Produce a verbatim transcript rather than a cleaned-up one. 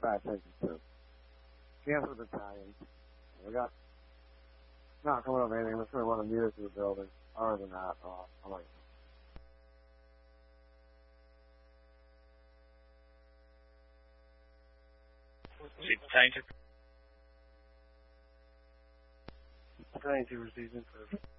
pay attention to. Cancel the battalions. We got not coming up with anything. We're just going to run a meter through the building. Other than that, uh, I'm like, Battalion two. Battalion two receiving for